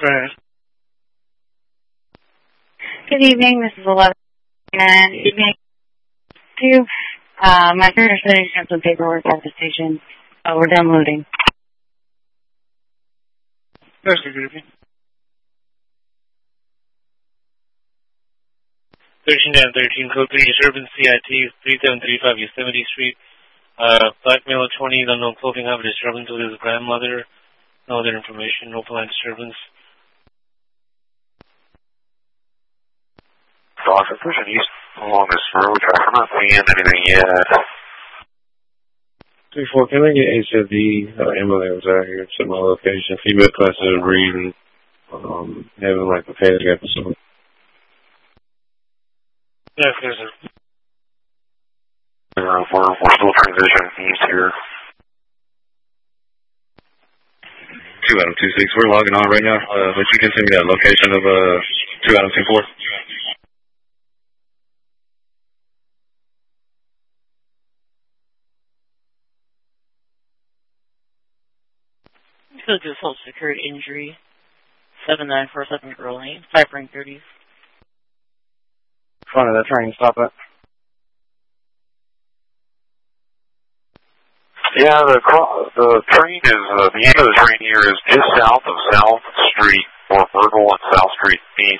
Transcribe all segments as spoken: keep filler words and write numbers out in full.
Go ahead. Good evening. This is eleven. And evening two. Uh, my parents are finishing up some paperwork at the station. Uh, we're done loading. Yes, good evening. thirteen and thirteen, code three, Urban C I T, three seven three five Yosemite Street. Uh, black male twenty, unknown clothing, have a disturbance with his grandmother. No other information, no plan disturbance. Officer, pushing east along this road track. I'm not seeing anything yet. three four, can I get H F D uh, ambulance out here to my location? Female class of breathing, um, having like a panic episode. Yes, yes, sir. Uh, we're, we're still transitioning east here. two Adam two six, we're logging on right now. Uh, but you can send me that location of uh, two Adam two four. Code to assault secured injury, seven nine four seven Girl Lane, five ring thirties. Front of the train, stop it. Yeah, the the train is, uh, the end of the train here is just south of South Street, or Virgil and South Street meet.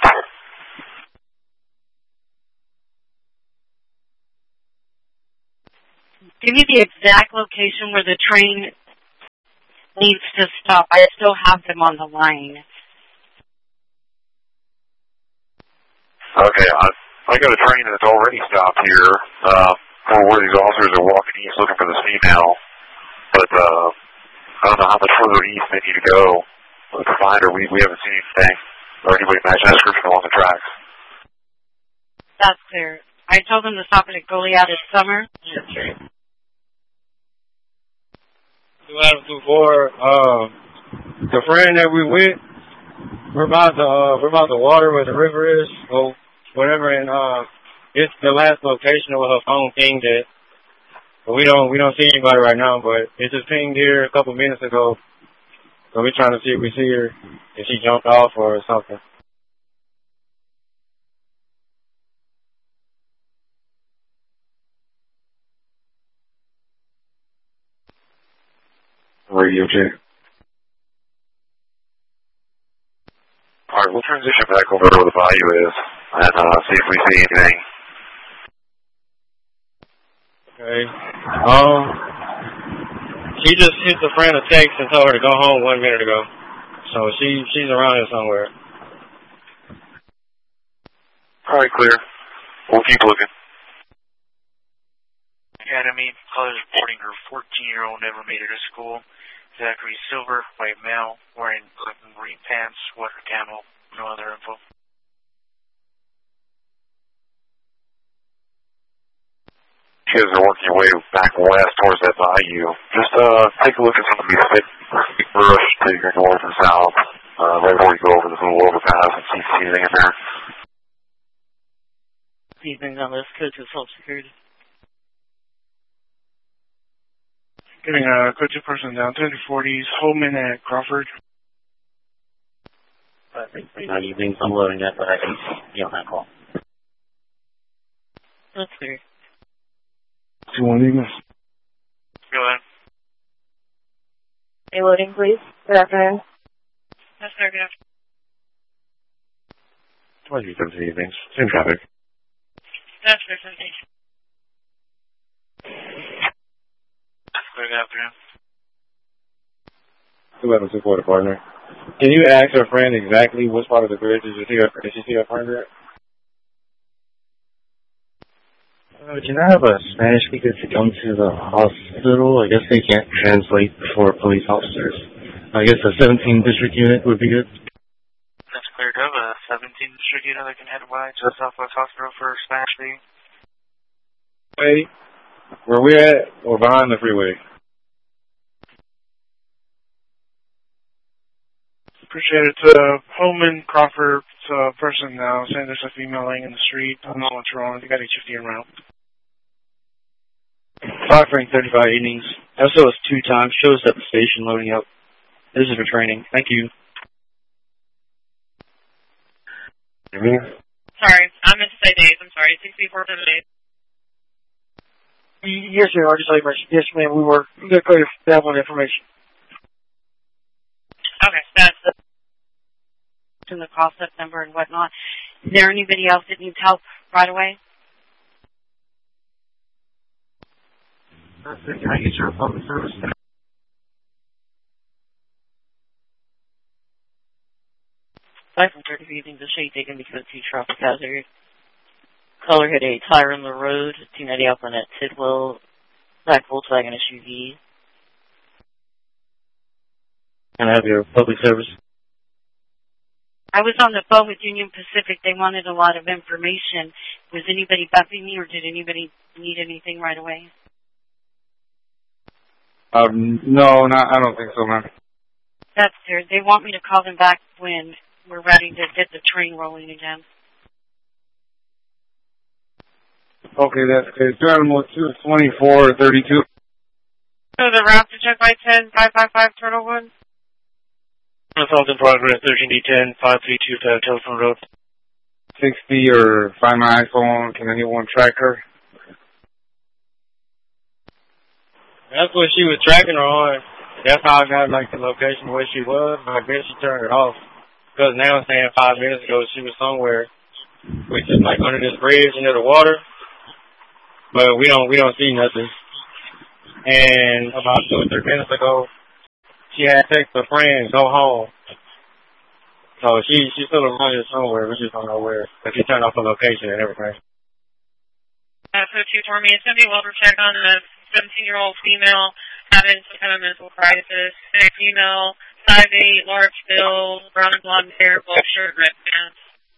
Give me the exact location where the train needs to stop. I still have them on the line. Okay, I, I got a train that's already stopped here, uh, for where these officers are walking east looking for this female. But, uh, I don't know how much further east they need to go to find her. We, we haven't seen anything or anybody matching that description along the tracks. That's clear. I told them to stop at Goliath this summer. That's right. two Adam two four, uh, the friend that we with, we're about to, uh, we're about to water where the river is, or whatever, and, uh, it's the last location where her phone pinged it. But we don't, we don't see anybody right now, but it just pinged here a couple minutes ago. So we're trying to see if we see her, if she jumped off or something. Radio check. Alright, we'll transition back over to where the bayou is and uh, see if we see anything. Okay. Um, she just hit the friend a text and told her to go home one minute ago. So she she's around here somewhere. Alright, clear. We'll keep looking. Academy, colors reporting her fourteen-year-old never made it to school. Zachary Silver, white male, wearing black and green pants, sweater camo, no other info. You guys are working your way back west towards that bayou. Just uh, take a look at some of these thick brush to your north and south, uh, right before you go over this little overpass and see if you see anything in there. Evening on this code to assault secured. Getting a code two person down, thirty forties, Holman at Crawford. I think we're not using some loading yet, but I can be on that call. That's clear. two one English. Go ahead. Hey, loading, please. Good afternoon. That's fair, good afternoon. twenty seventeen evenings. In traffic. That's fair, thank you. That's fair, good afternoon. two Adam two four, the partner. Can you ask her friend exactly which part of the bridge did you see her, did she see her friend at? Uh, can I have a Spanish speaker to come to the hospital? I guess they can't translate for police officers. I guess a seventeenth district unit would be good. That's cleared up. A seventeenth district unit that can head by to the Southwest Hospital for Spanish speaking. Hey, where we at, or behind the freeway? Appreciate it. Uh, Holman, Crawford, uh, person now saying there's a female laying in the street. I don't know what's wrong. They got H F D en route. Five ring thirty-five evenings. S O S two times. Shows at the station loading up. This is for training. Thank you. Me? Sorry, I meant to say days. I'm sorry. six before seven days. Yes, sir. I just like my yes, ma'am. We were good for that one information. Okay, that's in the call set number and whatnot. Is there anybody else that needs help right away? Can I get your public service? Five from thirty using the shade taken because of two traffic hazard. Color hit a tire on the road, two ninety Alpine at Tidwell, black Volkswagen S U V. Can I have your public service? I was on the phone with Union Pacific. They wanted a lot of information. Was anybody bumping me or did anybody need anything right away? Um, no, not, I don't think so, ma'am. That's weird. They want me to call them back when we're ready to get the train rolling again. Okay, that's good. Terminal two twenty-four thirty-two. So the route to check by ten, five five five Turtle Wood? Assault in progress, thirteen D ten, five three two five Telephone Road. sixty or find my iPhone. Can anyone track her? That's what she was tracking her on. That's how I got like the location where she was. But I guess she turned it off. Because now it's saying five minutes ago she was somewhere, which is like under this bridge into the water. But we don't we don't see nothing. And about two or three minutes ago, she had texted a friend, go home. So she she's still around here somewhere. We just don't know where. But she turned off the location and everything. Uh, so two for me. It's going to be a welfare check on a seventeen-year-old female having some kind of mental crisis. And a female, five eight, large build, brown and blonde hair, black shirt, red pants.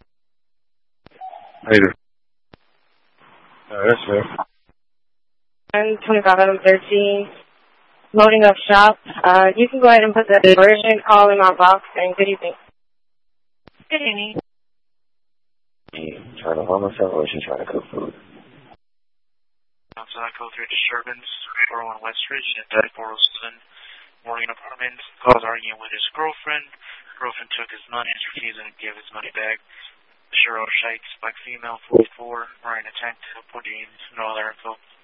Later. Oh, that's fair. I'm twenty-five out of thirteen. Loading up shop. Uh, you can go ahead and put the urgent call in my box, and good evening. Good evening. Trying to harm herself or is she trying to cook food? So I go through disturbance, four oh one Westridge, and Dead four oh seven Morgan Apartment. Calls arguing with his girlfriend. Girlfriend took his money, is refusing to give his money back. Cheryl Shikes, black female, forty-four, wearing a tank top, no other info.